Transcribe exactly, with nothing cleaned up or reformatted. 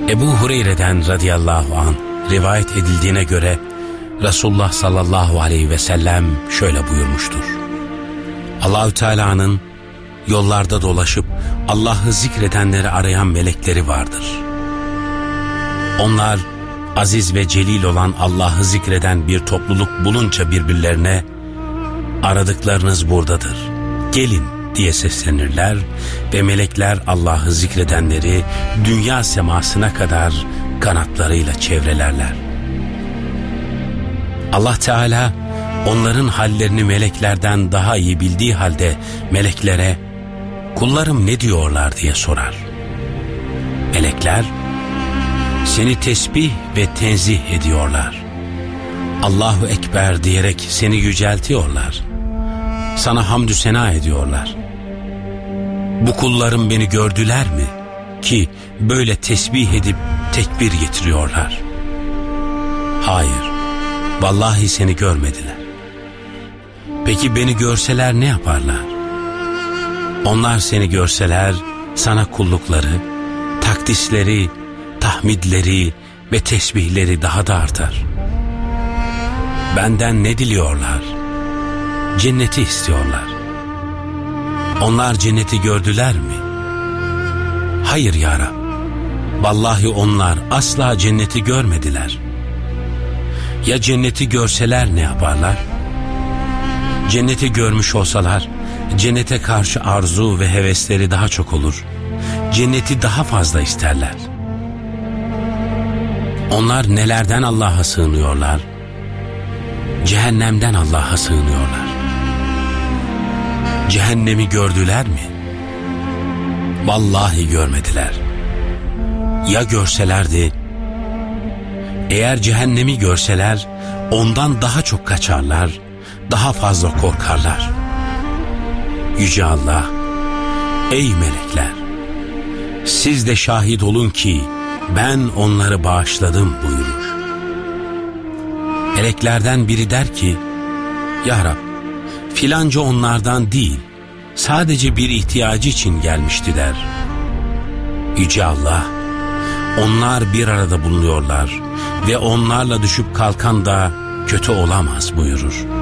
Ebu Hureyre'den radıyallahu anh rivayet edildiğine göre Resulullah sallallahu aleyhi ve sellem şöyle buyurmuştur. Allahü Teala'nın yollarda dolaşıp Allah'ı zikredenleri arayan melekleri vardır. Onlar aziz ve celil olan Allah'ı zikreden bir topluluk bulunca birbirlerine aradıklarınız buradadır, gelin diye seslenirler ve melekler Allah'ı zikredenleri dünya semasına kadar kanatlarıyla çevrelerler. Allah Teala onların hallerini meleklerden daha iyi bildiği halde meleklere kullarım ne diyorlar diye sorar. Melekler seni tesbih ve tenzih ediyorlar. Allahu Ekber diyerek seni yüceltiyorlar. Sana hamdü sena ediyorlar. Bu kullarım beni gördüler mi ki böyle tesbih edip tekbir getiriyorlar? Hayır, vallahi seni görmediler. Peki beni görseler ne yaparlar? Onlar seni görseler sana kullukları, takdisleri, tahmidleri ve tesbihleri daha da artar. Benden ne diliyorlar? Cenneti istiyorlar. Onlar cenneti gördüler mi? Hayır ya Rab, vallahi onlar asla cenneti görmediler. Ya cenneti görseler ne yaparlar? Cenneti görmüş olsalar cennete karşı arzu ve hevesleri daha çok olur. Cenneti daha fazla isterler. Onlar nelerden Allah'a sığınıyorlar? Cehennemden Allah'a sığınıyorlar. Cehennemi gördüler mi? Vallahi görmediler. Ya görselerdi? Eğer cehennemi görseler ondan daha çok kaçarlar, daha fazla korkarlar. Yüce Allah, ey melekler, siz de şahit olun ki ben onları bağışladım buyurur. Meleklerden biri der ki, Ya Rab, filanca onlardan değil, sadece bir ihtiyacı için gelmişti der. Yüce Allah, onlar bir arada bulunuyorlar ve onlarla düşüp kalkan da kötü olamaz buyurur.